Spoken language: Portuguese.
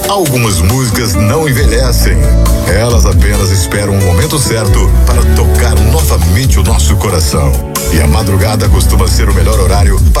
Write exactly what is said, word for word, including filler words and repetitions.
Algumas músicas não envelhecem. Elas apenas esperam o momento certo para tocar novamente o nosso coração. E a madrugada costuma ser o melhor horário para